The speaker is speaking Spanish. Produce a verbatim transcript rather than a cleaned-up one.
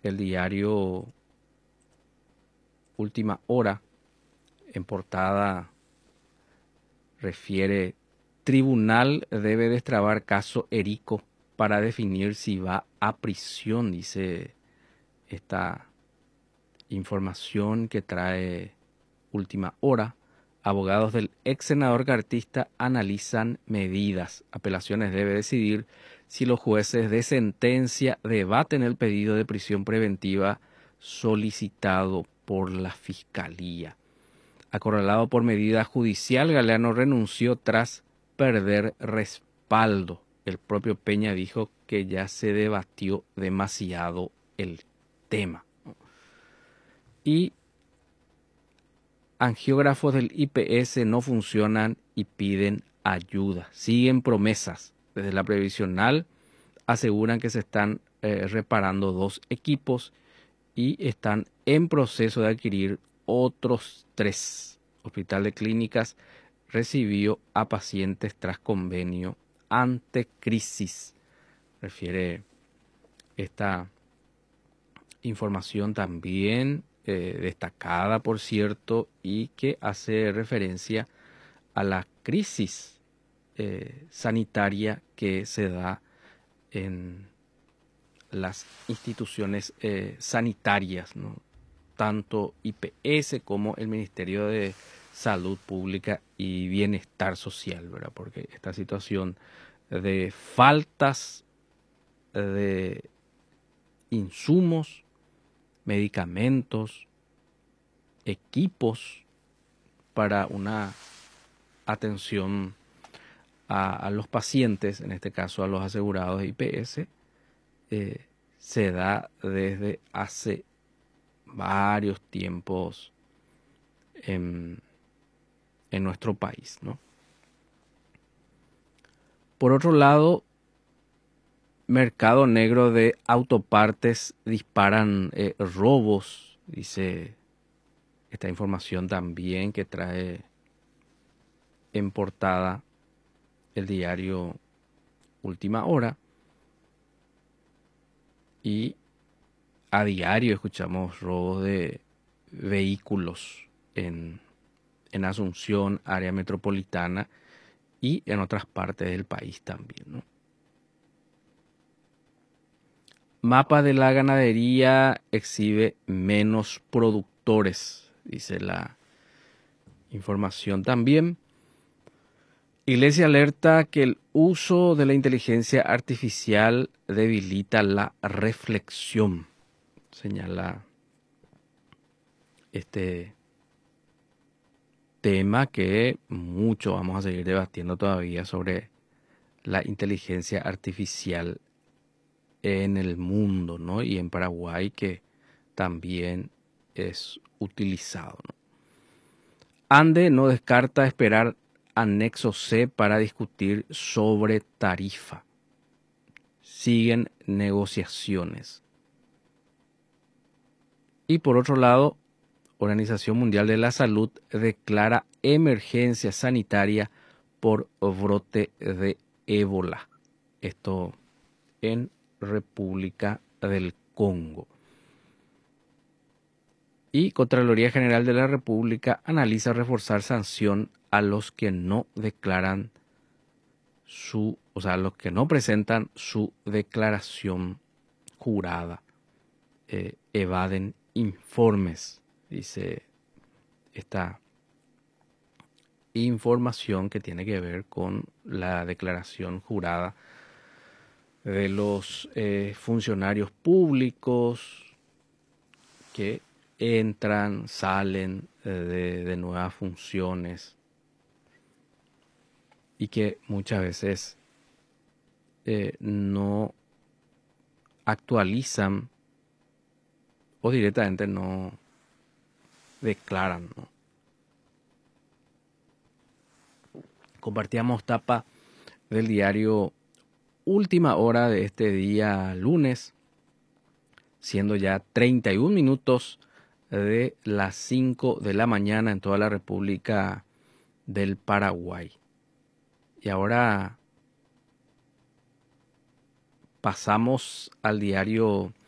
el diario Última Hora, en portada, refiere: Tribunal debe destrabar caso Erico para definir si va a prisión, dice esta información que trae Última Hora. Abogados del ex senador cartista analizan medidas. Apelaciones debe decidir si los jueces de sentencia debaten el pedido de prisión preventiva solicitado por la Fiscalía. Acorralado por medida judicial, Galeano renunció tras perder respaldo. El propio Peña dijo que ya se debatió demasiado el tema. Y angiógrafos del I P S no funcionan y piden ayuda. Siguen promesas. Desde la previsional aseguran que se están eh, reparando dos equipos y están en proceso de adquirir otros tres. Hospital de Clínicas recibió a pacientes tras convenio ante crisis. Refiere esta información también eh, destacada, por cierto, y que hace referencia a la crisis eh, sanitaria que se da en las instituciones eh, sanitarias, ¿no? Tanto I P S como el Ministerio de Salud Pública y Bienestar Social, ¿verdad? Porque esta situación de faltas de insumos, medicamentos, equipos para una atención a, a los pacientes, en este caso a los asegurados de I P S, eh, se da desde hace varios tiempos en, en nuestro país, ¿no? Por otro lado, mercado negro de autopartes disparan eh, robos, dice esta información también que trae en portada el diario Última Hora. Y a diario escuchamos robos de vehículos en, en Asunción, área metropolitana y en otras partes del país también, ¿no? Mapa de la ganadería exhibe menos productores, dice la información también. Iglesia alerta que el uso de la inteligencia artificial debilita la reflexión, señala este tema que mucho vamos a seguir debatiendo todavía sobre la inteligencia artificial en el mundo, ¿no? Y en Paraguay, que también es utilizado, ¿no? Ande no descarta esperar anexo C para discutir sobre tarifa. Siguen negociaciones. Y por otro lado, Organización Mundial de la Salud declara emergencia sanitaria por brote de ébola. Esto en República del Congo. Y Contraloría General de la República analiza reforzar sanción a los que no declaran su, o sea, a los que no presentan su declaración jurada, eh, evaden informes, dice esta información que tiene que ver con la declaración jurada de los eh, funcionarios públicos que entran, salen eh, de, de nuevas funciones y que muchas veces eh, no actualizan o directamente no declaran, ¿no? Compartíamos tapa del diario Última Hora de este día lunes, siendo ya treinta y un minutos de las cinco de la mañana en toda la República del Paraguay. Y ahora pasamos al diario